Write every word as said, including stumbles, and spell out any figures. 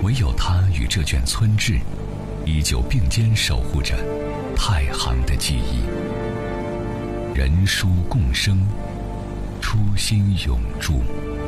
唯有他与这卷村志，依旧并肩守护着太行的记忆。人书共生，初心永驻。